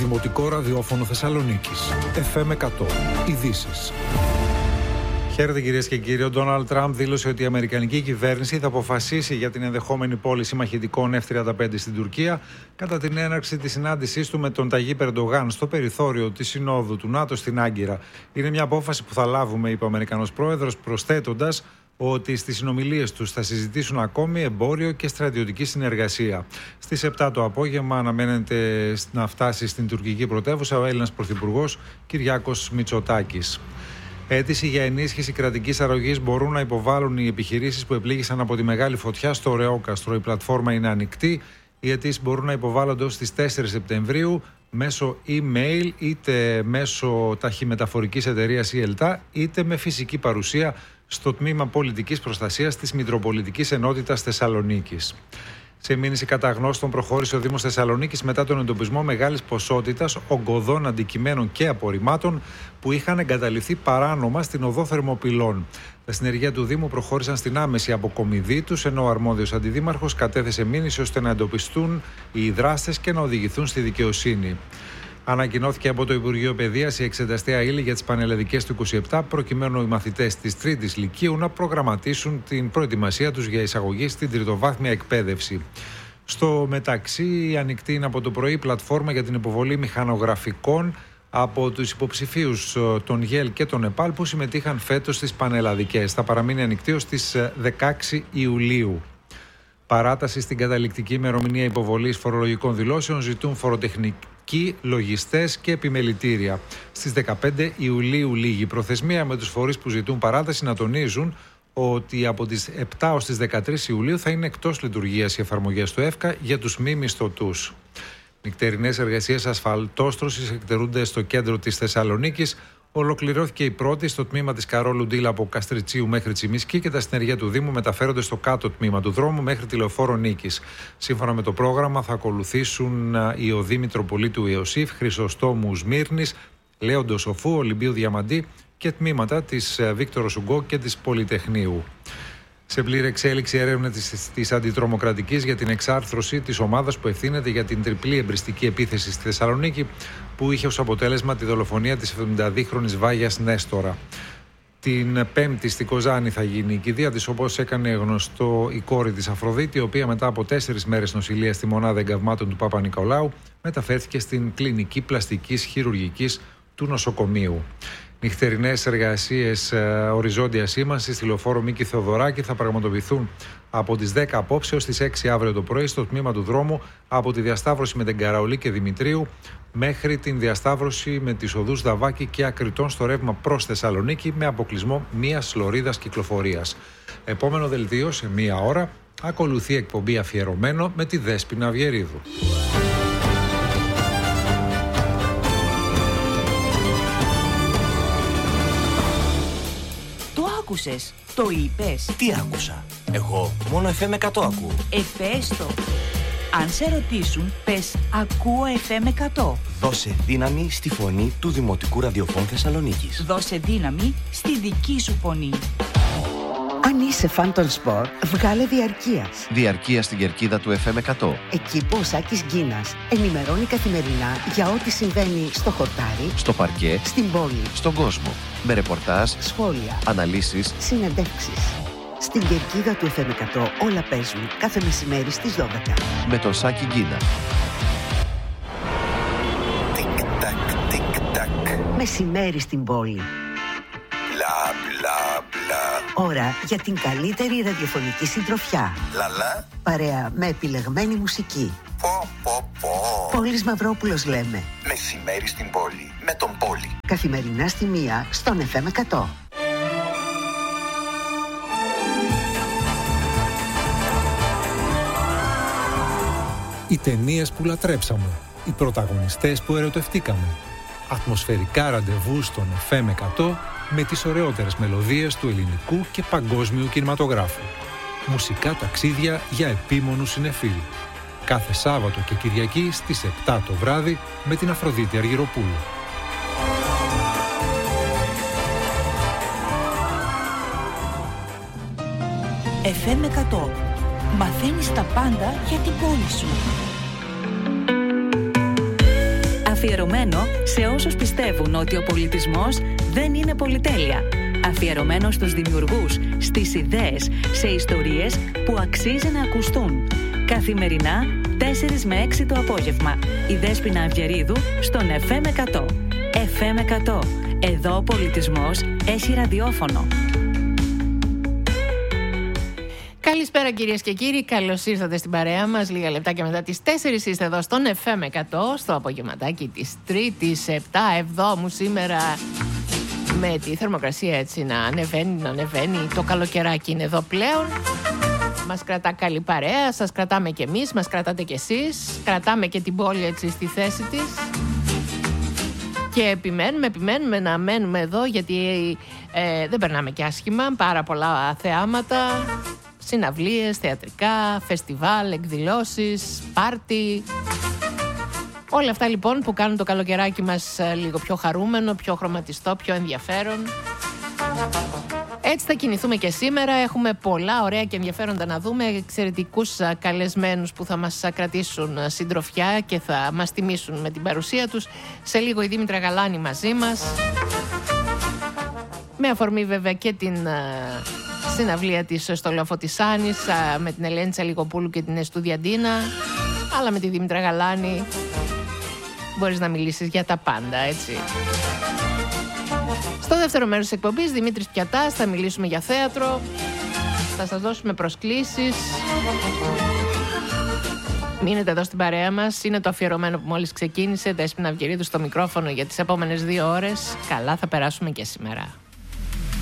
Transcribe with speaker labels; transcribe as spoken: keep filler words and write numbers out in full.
Speaker 1: Δημοτικό Ραδιόφωνο Θεσσαλονίκης. εφ εμ εκατό. Ειδήσεις. Χαίρετε κυρίες και κύριοι. Ο Ντόναλντ Τραμπ δήλωσε ότι η Αμερικανική κυβέρνηση θα αποφασίσει για την ενδεχόμενη πώληση μαχητικών εφ τριάντα πέντε στην Τουρκία κατά την έναρξη της συνάντησής του με τον Ταγίπ Ερντογάν στο περιθώριο της Συνόδου του ΝΑΤΟ στην Άγκυρα. Είναι μια απόφαση που θα λάβουμε, είπε ο Αμερικανός πρόεδρος, προσθέτοντας ότι στις συνομιλίες τους θα συζητήσουν ακόμη εμπόριο και στρατιωτική συνεργασία. Στις επτά το απόγευμα αναμένεται να φτάσει στην τουρκική πρωτεύουσα ο Έλληνας Πρωθυπουργός Κυριάκος Μητσοτάκης. Αίτηση για ενίσχυση κρατικής αρρωγής μπορούν να υποβάλουν οι επιχειρήσεις που επλήγησαν από τη μεγάλη φωτιά στο Ρεόκαστρο. Η πλατφόρμα είναι ανοιχτή. Οι αιτήσεις μπορούν να υποβάλλονται ως τις τέσσερις Σεπτεμβρίου μέσω email, είτε μέσω ταχυμεταφορικής εταιρείας ι ελ τι έι, είτε με φυσική παρουσία στο Τμήμα Πολιτικής Προστασίας της Μητροπολιτικής Ενότητας Θεσσαλονίκης. Σε μήνυση κατά γνώστων προχώρησε ο Δήμος Θεσσαλονίκης μετά τον εντοπισμό μεγάλης ποσότητας ογκωδών αντικειμένων και απορριμμάτων που είχαν εγκαταλειφθεί παράνομα στην οδό Θερμοπυλών. Τα συνεργεία του Δήμου προχώρησαν στην άμεση αποκομιδή τους, ενώ ο αρμόδιος αντιδήμαρχος κατέθεσε μήνυση ώστε να εντοπιστούν οι δράστες και να οδηγηθούν στη δικαιοσύνη. Ανακοινώθηκε από το Υπουργείο Παιδείας η εξεταστέα ύλη για τις πανελλαδικές του είκοσι επτά, προκειμένου οι μαθητές της τρίτης Λυκείου να προγραμματίσουν την προετοιμασία τους για εισαγωγή στην τριτοβάθμια εκπαίδευση. Στο μεταξύ, ανοιχτή είναι από το πρωί πλατφόρμα για την υποβολή μηχανογραφικών από τους υποψηφίους των ΓΕΛ και των ΕΠΑΛ που συμμετείχαν φέτος στις πανελλαδικές. Θα παραμείνει ανοιχτή ως τις δεκαέξι Ιουλίου. Παράταση στην καταληκτική ημερομηνία υποβολής φορολογικών δηλώσεων ζητούν φοροτεχνικοί, λογιστές και επιμελητήρια. Στις δεκαπέντε Ιουλίου λήγει προθεσμία, με τους φορείς που ζητούν παράταση να τονίζουν ότι από τις επτά ως τις δεκατρείς Ιουλίου θα είναι εκτός λειτουργίας οι εφαρμογές του ΕΦΚΑ για τους μη μισθωτούς. Νυχτερινές εργασίες ασφαλτόστρωσης εκτερούνται στο κέντρο της Θεσσαλονίκης. Ολοκληρώθηκε η πρώτη στο τμήμα της Καρόλου Ντίλα από Καστριτσίου μέχρι Τσιμισκή και τα συνεργεία του Δήμου μεταφέρονται στο κάτω τμήμα του δρόμου μέχρι τη Λεωφόρο Νίκης. Σύμφωνα με το πρόγραμμα θα ακολουθήσουν οι οδοί Μητροπολίτου Ιωσήφ, Χρυσοστόμου Σμύρνης, Λέοντος Σοφού, Ολυμπίου Διαμαντή και τμήματα της Βίκτορο Ουγκό και της Πολυτεχνείου. Σε πλήρη εξέλιξη έρευνα της, της αντιτρομοκρατικής για την εξάρθρωση της ομάδας που ευθύνεται για την τριπλή εμπριστική επίθεση στη Θεσσαλονίκη, που είχε ως αποτέλεσμα τη δολοφονία της εβδομηνταδύχρονης Βάγιας Νέστορα. Την Πέμπτη στη Κοζάνη θα γίνει η κηδεία της, όπως έκανε γνωστό η κόρη της Αφροδίτη, η οποία μετά από τέσσερις μέρες νοσηλείας στη μονάδα εγκαυμάτων του Παπα-Νικολάου μεταφέρθηκε στην κλινική πλαστικής χειρουργικής του νοσοκομείου. Νυχτερινές εργασίες ε, οριζόντια σήμανσης στη Λεωφόρο Μίκη Θεοδωράκη θα πραγματοποιηθούν από τις δέκα απόψε ως τις έξι αύριο το πρωί στο τμήμα του δρόμου από τη διασταύρωση με την Καραολή και Δημητρίου μέχρι την διασταύρωση με τις οδούς Δαβάκη και Ακριτών στο ρεύμα προς Θεσσαλονίκη, με αποκλεισμό μίας λωρίδας κυκλοφορίας. Επόμενο δελτίο σε μία ώρα ακολουθεί εκπομπή αφιερωμένο με τη Δέσποινα Βιερίδου.
Speaker 2: Άκουσες, το είπες.
Speaker 3: Τι άκουσα? Εγώ μόνο εφ εμ εκατό ακούω.
Speaker 2: Εφέστο. Αν σε ρωτήσουν, πες ακούω εφ εμ εκατό.
Speaker 3: Δώσε δύναμη στη φωνή του Δημοτικού Ραδιοφώνου Θεσσαλονίκης.
Speaker 2: Δώσε δύναμη στη δική σου φωνή.
Speaker 4: Αν είσαι φαν των σπορ, βγάλε διαρκείας.
Speaker 5: Διαρκεία στην κερκίδα του εφ εμ εκατό.
Speaker 4: Εκεί που ο Σάκης Γκίνας ενημερώνει καθημερινά για ό,τι συμβαίνει στο χορτάρι,
Speaker 5: στο παρκέ,
Speaker 4: στην πόλη,
Speaker 5: στον κόσμο. Με ρεπορτάζ,
Speaker 4: σχόλια,
Speaker 5: αναλύσεις,
Speaker 4: συνεντεύξεις. Στην κερκίδα του εφ εμ εκατό όλα παίζουν κάθε μεσημέρι στις δώδεκα.
Speaker 5: Με τον Σάκη Γκίνα.
Speaker 3: Τικ-τακ, τικ-τακ.
Speaker 4: Μεσημέρι στην πόλη.
Speaker 3: Μπλα, μπλα, μπλα.
Speaker 4: Ώρα για την καλύτερη ραδιοφωνική συντροφιά.
Speaker 3: Λαλά.
Speaker 4: Παρέα με επιλεγμένη μουσική.
Speaker 3: Πω, πω, πω.
Speaker 4: Πόλης Μαυρόπουλος λέμε.
Speaker 3: Μεσημέρι στην πόλη. Με τον Πόλη.
Speaker 4: Καθημερινά στη μία στον εφ εμ εκατό.
Speaker 1: Οι ταινίες που λατρέψαμε. Οι πρωταγωνιστές που ερωτευτήκαμε. Ατμοσφαιρικά ραντεβού στον εφ εμ εκατό με τις ωραιότερες μελωδίες του ελληνικού και παγκόσμιου κινηματογράφου. Μουσικά ταξίδια για επίμονους συνεφίλ. Κάθε Σάββατο και Κυριακή στις επτά το βράδυ με την Αφροδίτη Αργυροπούλου.
Speaker 2: εφ εμ εκατό. Μαθαίνεις τα πάντα για την πόλη σου. Αφιερωμένο σε όσους πιστεύουν ότι ο πολιτισμός δεν είναι πολυτέλεια. Αφιερωμένο στους δημιουργούς, στις ιδέες, σε ιστορίες που αξίζει να ακουστούν. Καθημερινά, τέσσερις με έξι το απόγευμα. Η Δέσποινα Αυγερίδου στον εφ εμ εκατό. εφ εμ εκατό. Εδώ ο πολιτισμός έχει ραδιόφωνο.
Speaker 6: Καλησπέρα κυρίες και κύριοι, καλώς ήρθατε στην παρέα μας. Λίγα λεπτάκια μετά τις τέσσερις είστε εδώ στον εφ εμ εκατό, στο απογευματάκι της Τρίτης, επτά Εβδόμου σήμερα. Με τη θερμοκρασία έτσι να ανεβαίνει, να ανεβαίνει, το καλοκαιράκι είναι εδώ πλέον. Μας κρατά καλή παρέα, σας κρατάμε κι εμείς, μας κρατάτε κι εσείς. Κρατάμε και την πόλη έτσι στη θέση της. Και επιμένουμε, επιμένουμε να μένουμε εδώ γιατί ε, δεν περνάμε κι άσχημα. Πάρα πολλά θεάματα, συναυλίες, θεατρικά, φεστιβάλ, εκδηλώσεις, πάρτι. Όλα αυτά λοιπόν που κάνουν το καλοκαιράκι μας λίγο πιο χαρούμενο, πιο χρωματιστό, πιο ενδιαφέρον. Έτσι θα κινηθούμε και σήμερα. Έχουμε πολλά ωραία και ενδιαφέροντα να δούμε. Εξαιρετικούς καλεσμένους που θα μας κρατήσουν συντροφιά και θα μας τιμήσουν με την παρουσία τους. Σε λίγο η Δήμητρα Γαλάνη μαζί μας. Με αφορμή βέβαια και την συναυλία της στο Λόφο της Άνης με την Ελένη Τσαλικοπούλου και την Εστουδιαντίνα. Αλλά με τη Δήμητρα Γαλάνη μπορείς να μιλήσεις για τα πάντα, έτσι. Στο δεύτερο μέρος της εκπομπής, Δημήτρης Πιατάς, θα μιλήσουμε για θέατρο, θα σας δώσουμε προσκλήσεις. Μείνετε εδώ στην παρέα μας, είναι το αφιερωμένο που μόλις ξεκίνησε. Δέσποινα Αυγερίδου στο μικρόφωνο για τις επόμενες δύο ώρες. Καλά θα περάσουμε και σήμερα.